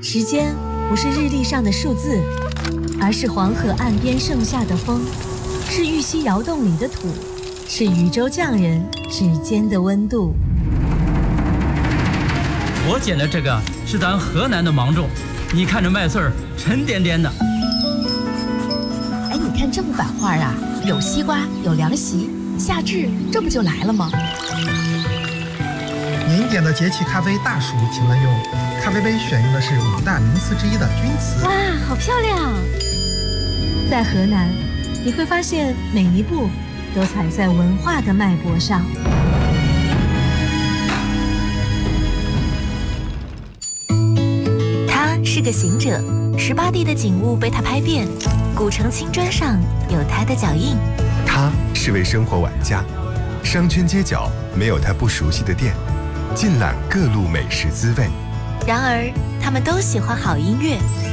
时间不是日历上的数字，而是黄河岸边盛夏的风，是玉溪窑洞里的土，是渝州匠人指尖的温度。 我捡的这个是咱河南的芒种，你看这麦穗儿沉甸甸的。 哎，你看这幅版画啊，有西瓜，有凉席，夏至这不就来了吗？ 您点的节气咖啡大暑，请问用咖啡杯选用的是5大名词之一的钧瓷。 哇，好漂亮！ 在河南，你会发现每一步都踩在文化的脉搏上。 他是个行者，18地的景物被他拍遍，古城青砖上有他的脚印。 他是位生活玩家，商圈街角没有他不熟悉的店，尽览各路美食滋味。 然而，他们都喜欢好音乐。